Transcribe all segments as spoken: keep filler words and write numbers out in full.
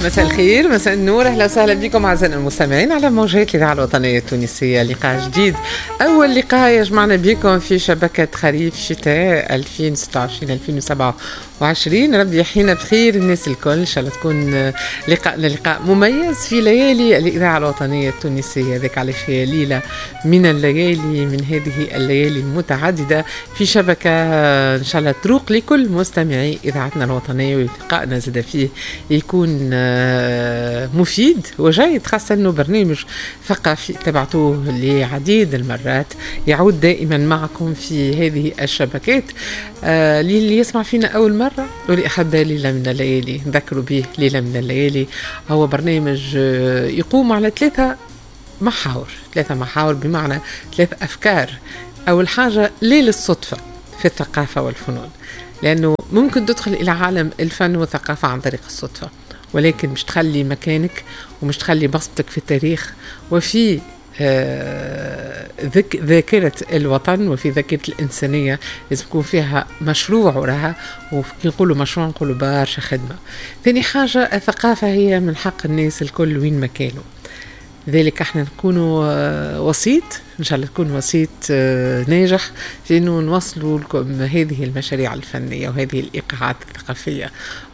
مساء الخير، مساء النور، اهلا وسهلا بكم اعزائنا المستمعين على موجات الاذاعه الوطنيه التونسيه. لقاء جديد، اول لقاء يجمعنا بكم في شبكه خريف شتاء ألفين وستة وعشرين ألفين وسبعة وعشرين. ربي يحيينا بخير الناس الكل، ان شاء الله تكون لقاءنا لقاء مميز في ليالي الاذاعه الوطنيه التونسيه. ذاك علاش هي ليله من الليالي، من هذه الليالي المتعدده في شبكه ان شاء الله تروق لكل مستمعي اذاعتنا الوطنيه، ولقاءنا زاد فيه يكون مفيد وجيد، خاصة أنه برنامج ثقافي تبعتوه لعديد المرات، يعود دائما معكم في هذه الشبكات. آه اللي يسمع فينا أول مرة واللي أحب ليلة من الليالي نذكروا به، ليلة من الليالي هو برنامج يقوم على ثلاثة محاور ثلاثة محاور بمعنى ثلاث أفكار. أول حاجة ليل الصدفة في الثقافة والفنون، لأنه ممكن تدخل إلى عالم الفن والثقافة عن طريق الصدفة، ولكن مش تخلي مكانك ومش تخلي بصمتك في التاريخ وفي آه ذك ذاكرة الوطن وفي ذاكرة الإنسانية. لازم يكون فيها مشروع وراها، وكي نقولوا مشروع نقولوا برشا خدمة. ثاني حاجة الثقافة هي من حق الناس الكل وين ما كانوا، لذلك احنا نكونوا وسيط، ان شاء الله تكون وسيط ناجح في انه نوصلوا لكم هذه المشاريع الفنيه وهذه الايقاعات الثقافيه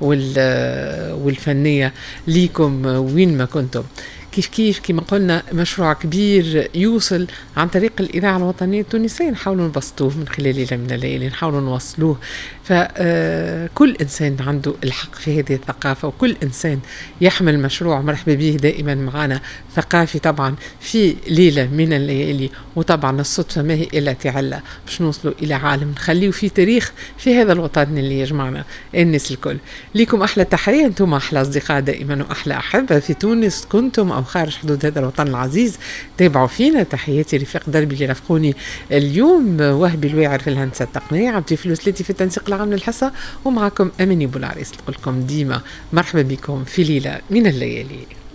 والفنيه ليكم وين ما كنتم. كيف كيف كما قلنا مشروع كبير يوصل عن طريق الإذاعة الوطنية التونسية، نحاولوا نبسطوه من خلال ليلة من الليالي، نحاولوا نوصلوه. فكل إنسان عنده الحق في هذه الثقافة، وكل إنسان يحمل مشروع مرحبا به دائما معنا ثقافي طبعا في ليلة من الليالي. وطبعا الصدفة ما هي إلا تعلى باش نوصلوا إلى عالم نخليه فيه تاريخ في هذا الوطن اللي يجمعنا الناس الكل. ليكم أحلى تحية، أنتم أحلى أصدقاء دائما وأحلى أحبة في تونس كنتم أو خارج حدود هذا الوطن العزيز. تابعوا فينا. تحياتي رفيق دربي اللي رافقوني اليوم، وهبي الواعر في الهندسة التقنية، عبدي فلوسلتي في التنسيق العام للحصة، ومعكم أماني بولعريس تقول لكم ديما مرحبا بكم في ليلة من الليالي.